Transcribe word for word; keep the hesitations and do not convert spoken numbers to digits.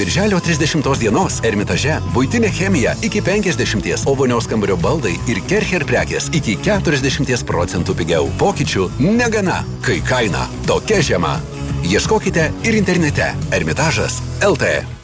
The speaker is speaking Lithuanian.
birželio trisdešimtos dienos Ermitaže buitinė chemija iki penkiasdešimties, o vonios kambario baldai ir Kercher prekės iki keturiasdešimties procentų pigiau. Pokyčių negana, kai kaina tokia žema. Ieškokite ir internete Ermitažas L T.